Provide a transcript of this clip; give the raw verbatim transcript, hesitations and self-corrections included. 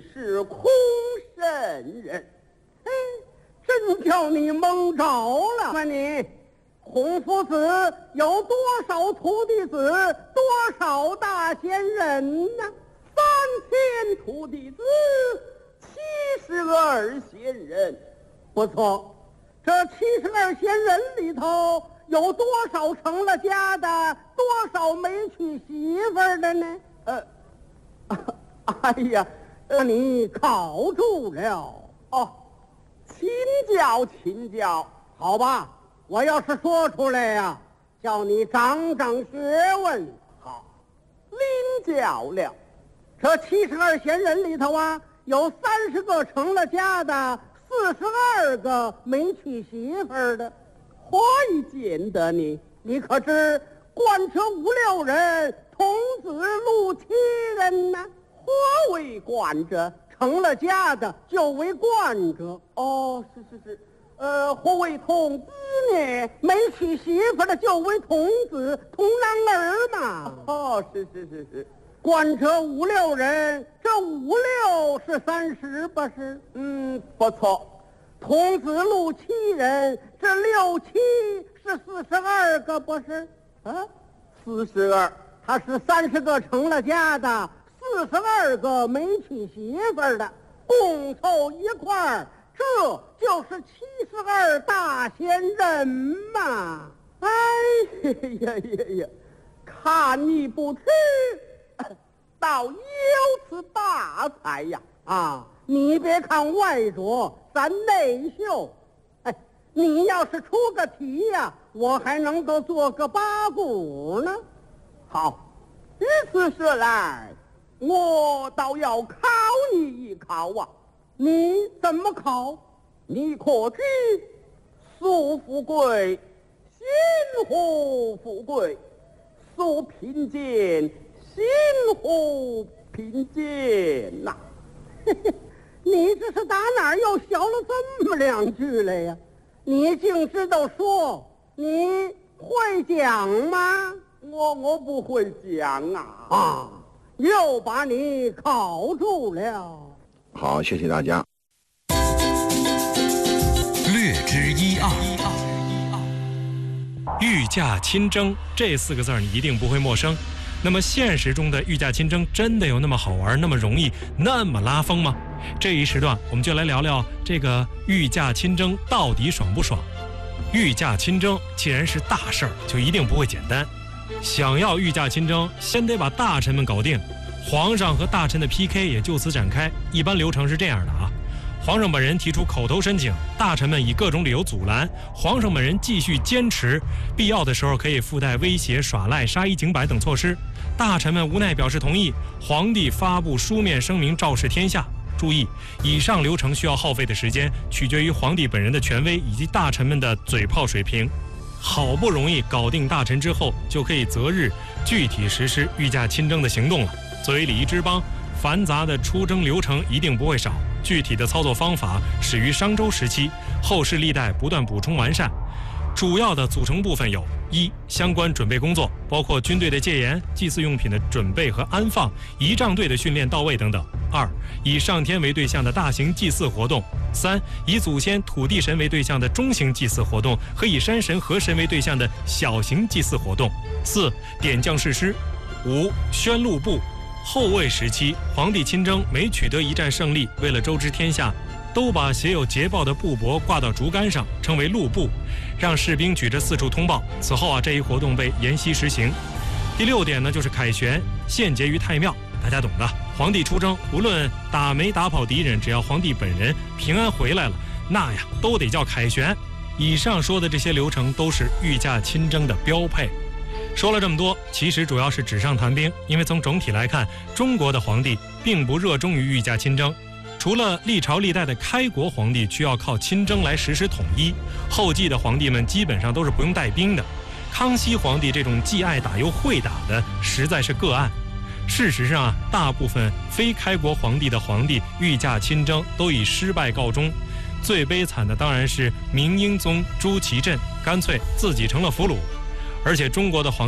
你是空神人。哎，真叫你蒙着了。问你，孔夫子有多少徒弟子，多少大仙人呢？ 三千徒弟子，七十二仙人。 不错，这七十二仙人里头有多少成了家的，多少没娶媳妇儿的呢？ 呃，哎呀， 呃，你考住了哦，请教请教。 好吧，我要是说出来呀，叫你长长学问。 好，领教了。 这七十二贤人里头啊，有三十个成了家的，四十二个没娶媳妇儿的。 何以见得呢？ 你可知冠者五六人，童子路七人呢？ 何为冠者？ 成了家的就为冠者。 哦，是是是。呃，何为童子呢？ 没娶媳妇的就为童子，童男儿嘛。 哦，是是是是。 冠者五六人，这五六是三十不是？ 嗯，不错。 童子路七人，这六七是四十二个不是？ 啊，四十二， 他是三十个成了家的，四十二个没娶媳妇儿的，共凑一块儿，这就是七十二大仙人嘛！ 哎呀呀呀，看你不吃，倒有此大才呀！ 啊，你别看外拙，咱内秀。哎，你要是出个题呀，我还能够做个八股呢。 好，如此说来，我倒要考你一考啊！ 你怎么考？ 你可知素富贵，心何富贵；素贫贱，心何贫贱呐、 啊？你这是打哪儿又学了这么两句来呀？你竟知道说，你会讲吗？ 我我不会讲啊！ 啊，又把你考住了。 好，谢谢大家。 略知一二。御驾亲征这四个字你一定不会陌生。那么现实中的御驾亲征真的有那么好玩、那么容易、那么拉风吗？这一时段我们就来聊聊这个御驾亲征到底爽不爽。御驾亲征既然是大事儿，就一定不会简单。想要御驾亲征，先得把大臣们搞定，皇上和大臣的 P K 也就此展开。一般流程是这样的啊，皇上本人提出口头申请，大臣们以各种理由阻拦，皇上本人继续坚持，必要的时候可以附带威胁、耍赖、杀一儆百等措施。大臣们无奈表示同意，皇帝发布书面声明昭示天下。注意，以上流程需要耗费的时间取决于皇帝本人的权威以及大臣们的嘴炮水平。好不容易搞定大臣之后，就可以择日具体实施御驾亲征的行动了。作为礼仪之邦，繁杂的出征流程一定不会少，具体的操作方法始于商周时期，后世历代不断补充完善。主要的组成部分有：一、相关准备工作，包括军队的戒严、祭祀用品的准备和安放、仪仗队的训练到位等等；二、以上天为对象的大型祭祀活动；三、以祖先、土地神为对象的中型祭祀活动和以山神、河神为对象的小型祭祀活动；四、点将誓师；五、宣录部。后魏时期，皇帝亲征每取得一战胜利，为了周知天下，都把写有捷报的布帛挂到竹竿上，称为录布，让士兵举着四处通报。此后啊，这一活动被沿袭实行。第六点呢，就是凯旋，献节于太庙，大家懂的。皇帝出征，无论打没打跑敌人，只要皇帝本人平安回来了，那呀都得叫凯旋。以上说的这些流程都是御驾亲征的标配。说了这么多，其实主要是纸上谈兵，因为从整体来看，中国的皇帝并不热衷于御驾亲征。除了历朝历代的开国皇帝需要靠亲征来实施统一，后继的皇帝们基本上都是不用带兵的。康熙皇帝这种既爱打又会打的，实在是个案。事实上啊，大部分非开国皇帝的皇帝御驾亲征都以失败告终。最悲惨的当然是明英宗朱祁镇，干脆自己成了俘虏。而且中国的皇